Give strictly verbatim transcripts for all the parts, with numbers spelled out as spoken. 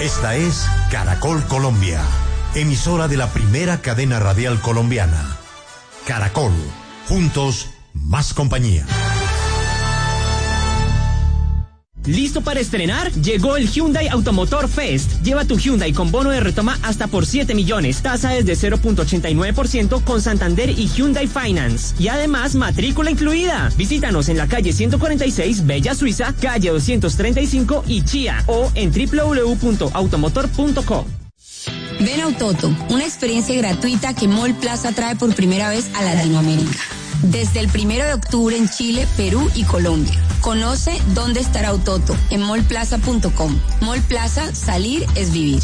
Esta es Caracol Colombia, emisora de la primera cadena radial colombiana. Caracol, juntos, más compañía. ¿Listo para estrenar? Llegó el Hyundai Automotor Fest. Lleva tu Hyundai con bono de retoma hasta por siete millones. Tasa es de cero punto ochenta y nueve por ciento con Santander y Hyundai Finance. Y además, matrícula incluida. Visítanos en la calle ciento cuarenta y seis, Bella Suiza, calle doscientos treinta y cinco y Chía, o en doble u doble u doble u punto automotor punto co. Ven a Autoto, una experiencia gratuita que Mall Plaza trae por primera vez a Latinoamérica. Desde el primero de octubre en Chile, Perú y Colombia. Conoce dónde estará Autoto en mall plaza punto com. Mall Plaza, salir es vivir.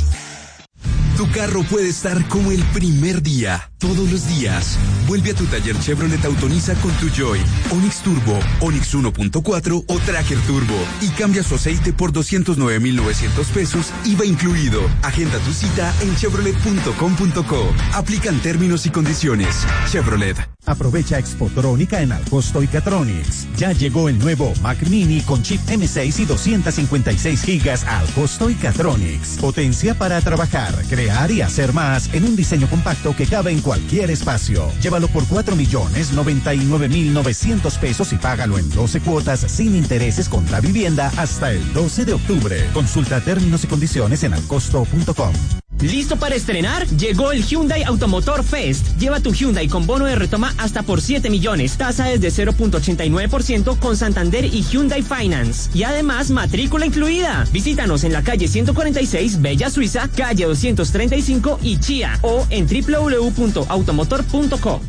Tu carro puede estar como el primer día, todos los días. Vuelve a tu taller Chevrolet Autonisa con tu Joy, Onix Turbo, Onix uno punto cuatro o Tracker Turbo y cambia su aceite por doscientos nueve mil novecientos pesos, I V A incluido. Agenda tu cita en chevrolet punto com punto co. Aplican términos y condiciones. Chevrolet. Aprovecha Expotrónica en Alcosto y Catronics. Ya llegó el nuevo Mac Mini con chip eme seis y doscientos cincuenta y seis gigas a Alcosto y Catronics. Potencia para trabajar, crear y hacer más en un diseño compacto que cabe en cualquier espacio. Llévalo por cuatro millones noventa y nueve mil novecientos pesos y págalo en doce cuotas sin intereses contra vivienda hasta el doce de octubre. Consulta términos y condiciones en alcosto punto com. ¿Listo para estrenar? Llegó el Hyundai Automotor Fest. Lleva tu Hyundai con bono de retoma hasta por siete millones. Tasa es de cero punto ochenta y nueve por ciento con Santander y Hyundai Finance. Y además, matrícula incluida. Visítanos en la calle ciento cuarenta y seis, Bella Suiza, calle doscientos treinta y cinco y Chía, o en doble u doble u doble u punto automotor punto co.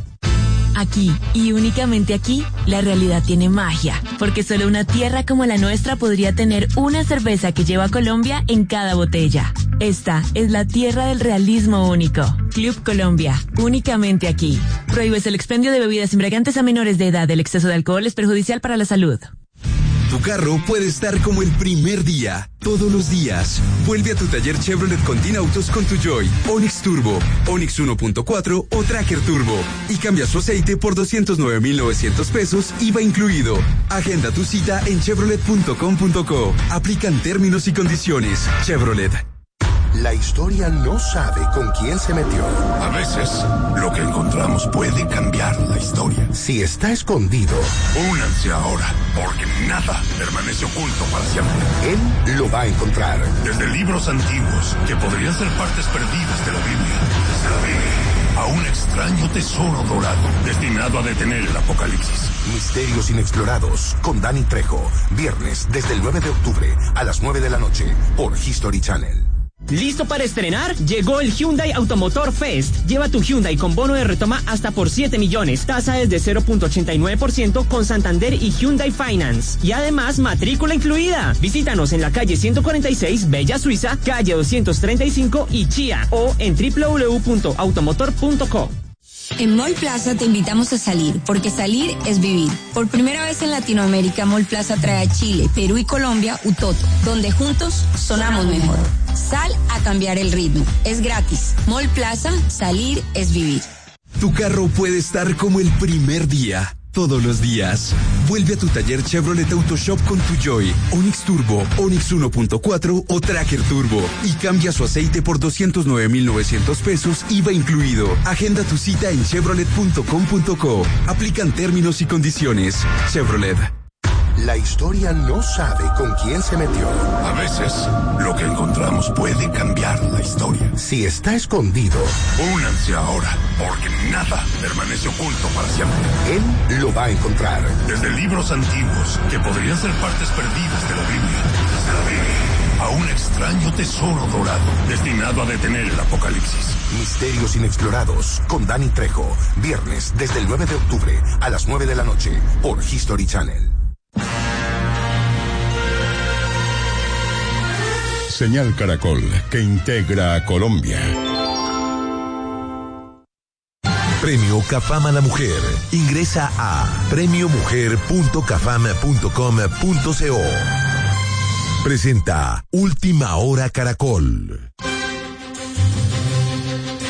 Aquí, y únicamente aquí, la realidad tiene magia, porque solo una tierra como la nuestra podría tener una cerveza que lleva Colombia en cada botella. Esta es la tierra del realismo único. Club Colombia, únicamente aquí. Prohíbes el expendio de bebidas embriagantes a menores de edad. El exceso de alcohol es perjudicial para la salud. Tu carro puede estar como el primer día, todos los días. Vuelve a tu taller Chevrolet Continautos con tu Joy, Onix Turbo, Onix uno punto cuatro o Tracker Turbo y cambia su aceite por doscientos nueve mil novecientos pesos, I V A incluido. Agenda tu cita en chevrolet punto com punto co. Aplican términos y condiciones. Chevrolet. La historia no sabe con quién se metió. A veces, lo que encontramos puede cambiar la historia. Si está escondido, únanse ahora, porque nada permanece oculto para siempre. Él lo va a encontrar. Desde libros antiguos, que podrían ser partes perdidas de la Biblia, desde la Biblia, a un extraño tesoro dorado, destinado a detener el apocalipsis. Misterios inexplorados, con Dani Trejo. Viernes, desde el nueve de octubre, a las nueve de la noche, por History Channel. ¿Listo para estrenar? Llegó el Hyundai Automotor Fest. Lleva tu Hyundai con bono de retoma hasta por siete millones. Tasa es de cero punto ochenta y nueve por ciento con Santander y Hyundai Finance. Y además, matrícula incluida. Visítanos en la calle ciento cuarenta y seis, Bella Suiza, calle doscientos treinta y cinco y Chía, o en doble u doble u doble u punto automotor punto co. En Mall Plaza te invitamos a salir, porque salir es vivir. Por primera vez en Latinoamérica, Mall Plaza trae a Chile, Perú y Colombia Utoto, donde juntos sonamos mejor. Sal a cambiar el ritmo. Es gratis. Mall Plaza, salir es vivir. Tu carro puede estar como el primer día, todos los días. Vuelve a tu taller Chevrolet Autoshop con tu Joy, Onix Turbo, Onix uno punto cuatro o Tracker Turbo y cambia su aceite por doscientos nueve mil novecientos pesos, I V A incluido. Agenda tu cita en chevrolet punto com punto co. Aplican términos y condiciones. Chevrolet. La historia no sabe con quién se metió. A veces, lo que encontramos puede cambiar la historia. Si está escondido, únanse ahora, porque nada permanece oculto para siempre. Él lo va a encontrar. Desde libros antiguos, que podrían ser partes perdidas de la Biblia, desde la Biblia, a un extraño tesoro dorado, destinado a detener el apocalipsis. Misterios inexplorados, con Dani Trejo. Viernes, desde el nueve de octubre, a las nueve de la noche, por History Channel. Señal Caracol, que integra a Colombia. Premio Cafam a la Mujer. Ingresa a premio mujer punto cafam punto com punto co. Presenta Última Hora Caracol.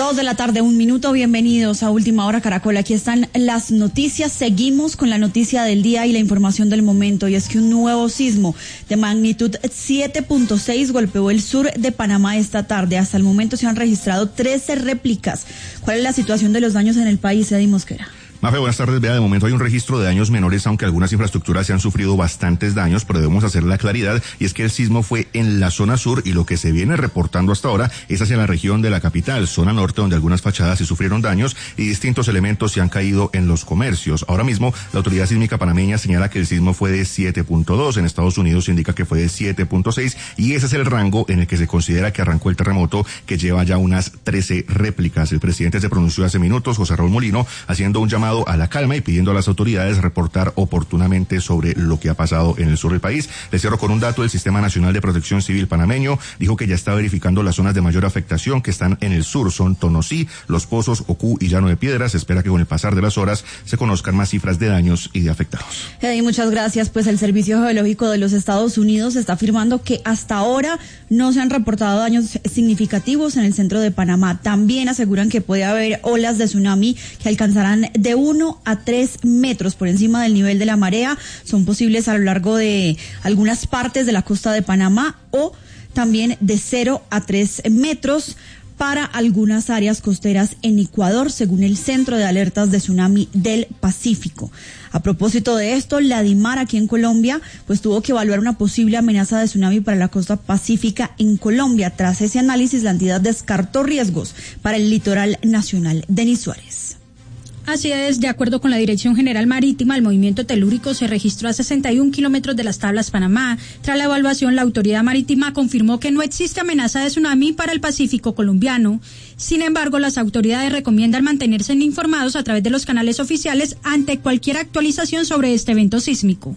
Dos de la tarde, un minuto, bienvenidos a Última Hora Caracol. Aquí están las noticias, seguimos con la noticia del día y la información del momento, y es que un nuevo sismo de magnitud siete punto seis golpeó el sur de Panamá esta tarde. Hasta el momento se han registrado trece réplicas. ¿Cuál es la situación de los daños en el país, Eddie Mosquera? Mafe, buenas tardes. Vea, de momento hay un registro de daños menores, aunque algunas infraestructuras se han sufrido bastantes daños, pero debemos hacer la claridad, y es que el sismo fue en la zona sur, y lo que se viene reportando hasta ahora es hacia la región de la capital, zona norte, donde algunas fachadas sí sufrieron daños y distintos elementos se han caído en los comercios. Ahora mismo, la Autoridad Sísmica Panameña señala que el sismo fue de siete punto dos, en Estados Unidos se indica que fue de siete punto seis, y ese es el rango en el que se considera que arrancó el terremoto, que lleva ya unas trece réplicas. El presidente se pronunció hace minutos, José Raúl Molino, haciendo un llamado a la calma y pidiendo a las autoridades reportar oportunamente sobre lo que ha pasado en el sur del país. Les cierro con un dato. El Sistema Nacional de Protección Civil panameño dijo que ya está verificando las zonas de mayor afectación que están en el sur. Son Tonosí, Los Pozos, Ocú y Llano de Piedras. Se espera que con el pasar de las horas se conozcan más cifras de daños y de afectados. Eddie, muchas gracias. Pues el Servicio Geológico de los Estados Unidos está afirmando que hasta ahora no se han reportado daños significativos en el centro de Panamá. También aseguran que puede haber olas de tsunami que alcanzarán de uno a tres metros por encima del nivel de la marea. Son posibles a lo largo de algunas partes de la costa de Panamá, o también de cero a tres metros para algunas áreas costeras en Ecuador, según el Centro de Alertas de Tsunami del Pacífico. A propósito de esto, la DIMAR aquí en Colombia pues tuvo que evaluar una posible amenaza de tsunami para la costa pacífica en Colombia. Tras ese análisis, la entidad descartó riesgos para el litoral nacional. Denis Suárez. Así es, de acuerdo con la Dirección General Marítima, el movimiento telúrico se registró a sesenta y un kilómetros de las Tablas Panamá. Tras la evaluación, la autoridad marítima confirmó que no existe amenaza de tsunami para el Pacífico colombiano. Sin embargo, las autoridades recomiendan mantenerse informados a través de los canales oficiales ante cualquier actualización sobre este evento sísmico.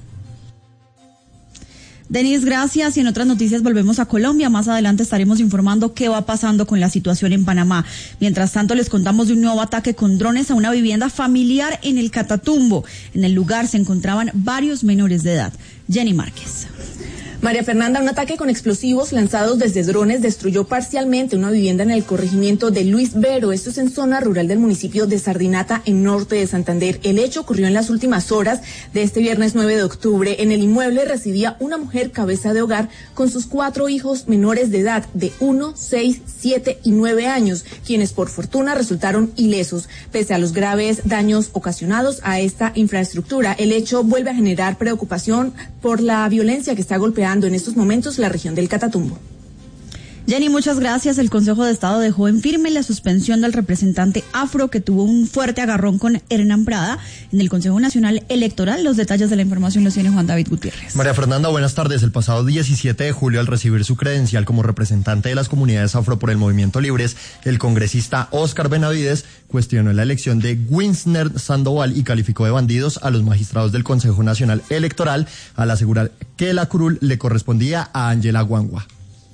Denis, gracias. Y en otras noticias volvemos a Colombia. Más adelante estaremos informando qué va pasando con la situación en Panamá. Mientras tanto, les contamos de un nuevo ataque con drones a una vivienda familiar en el Catatumbo. En el lugar se encontraban varios menores de edad. Jenny Márquez. María Fernanda, un ataque con explosivos lanzados desde drones destruyó parcialmente una vivienda en el corregimiento de Luis Vero. Esto es en zona rural del municipio de Sardinata, en norte de Santander. El hecho ocurrió en las últimas horas de este viernes nueve de octubre. En el inmueble residía una mujer cabeza de hogar con sus cuatro hijos menores de edad de uno, seis, siete y nueve años, quienes por fortuna resultaron ilesos. Pese a los graves daños ocasionados a esta infraestructura, el hecho vuelve a generar preocupación por la violencia que está golpeando en estos momentos la región del Catatumbo. Jenny, muchas gracias. El Consejo de Estado dejó en firme la suspensión del representante afro que tuvo un fuerte agarrón con Hernán Prada en el Consejo Nacional Electoral. Los detalles de la información los tiene Juan David Gutiérrez. María Fernanda, buenas tardes. El pasado diecisiete de julio, al recibir su credencial como representante de las comunidades afro por el Movimiento Libres, el congresista Óscar Benavides cuestionó la elección de Winsner Sandoval y calificó de bandidos a los magistrados del Consejo Nacional Electoral al asegurar que la curul le correspondía a Ángela Guangua.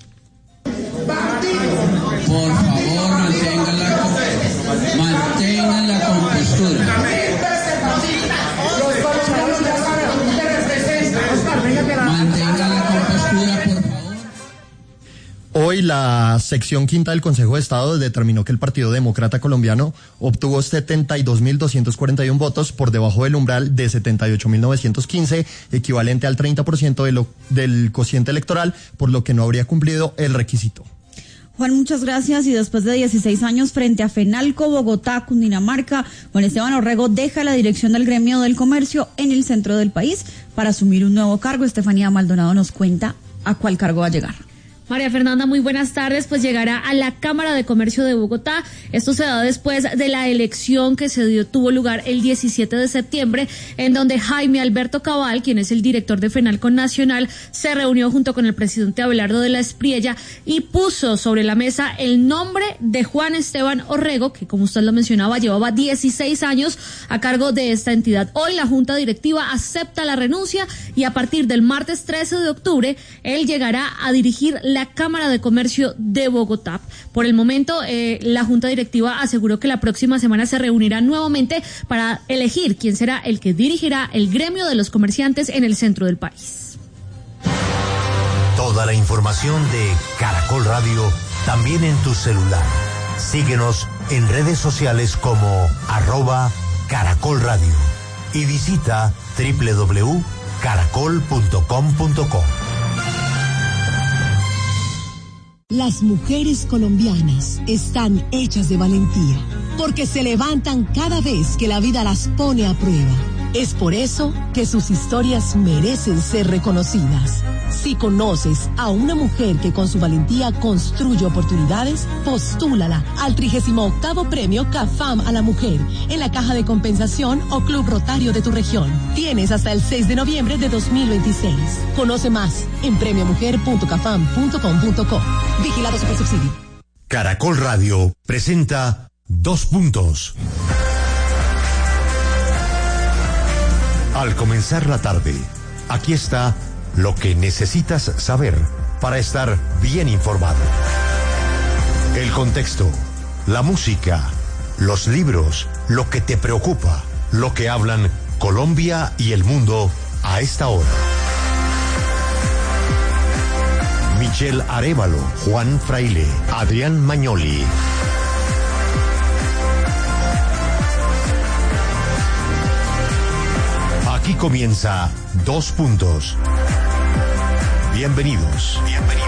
Por favor, mantengan la, mantengan la compostura. Mantengan la compostura, por favor. Hoy la sección quinta del Consejo de Estado determinó que el Partido Demócrata Colombiano obtuvo setenta y dos mil doscientos cuarenta y uno votos por debajo del umbral de setenta y ocho mil novecientos quince, equivalente al treinta por ciento de lo, del cociente electoral, por lo que no habría cumplido el requisito. Juan, muchas gracias. Y después de dieciséis años frente a FENALCO, Bogotá, Cundinamarca, Juan Esteban Orrego deja la dirección del gremio del comercio en el centro del país para asumir un nuevo cargo. Estefanía Maldonado nos cuenta a cuál cargo va a llegar. María Fernanda, muy buenas tardes. Pues llegará a la Cámara de Comercio de Bogotá. Esto se da después de la elección que se dio, tuvo lugar el diecisiete de septiembre, en donde Jaime Alberto Cabal, quien es el director de FENALCO Nacional, se reunió junto con el presidente Abelardo de la Espriella y puso sobre la mesa el nombre de Juan Esteban Orrego, que como usted lo mencionaba, llevaba dieciséis años a cargo de esta entidad. Hoy la Junta Directiva acepta la renuncia y a partir del martes trece de octubre, él llegará a dirigir la La Cámara de Comercio de Bogotá. Por el momento, eh, la Junta Directiva aseguró que la próxima semana se reunirá nuevamente para elegir quién será el que dirigirá el gremio de los comerciantes en el centro del país. Toda la información de Caracol Radio también en tu celular. Síguenos en redes sociales como arroba Caracol Radio y visita doble u doble u doble u punto caracol punto com punto co. Las mujeres colombianas están hechas de valentía, porque se levantan cada vez que la vida las pone a prueba. Es por eso que sus historias merecen ser reconocidas. Si conoces a una mujer que con su valentía construye oportunidades, postúlala al trigésimo octavo premio CAFAM a la mujer en la Caja de Compensación o Club Rotario de tu región. Tienes hasta el seis de noviembre de dos mil veintiséis. Conoce más en premio mujer punto cafam punto com punto co. Vigilado Supersubsidio. Caracol Radio presenta Dos Puntos. Al comenzar la tarde, aquí está lo que necesitas saber para estar bien informado. El contexto, la música, los libros, lo que te preocupa, lo que hablan Colombia y el mundo a esta hora. Michelle Arévalo, Juan Fraile, Adrián Magnoli. Aquí comienza Dos Puntos. Bienvenidos. Bienvenidos.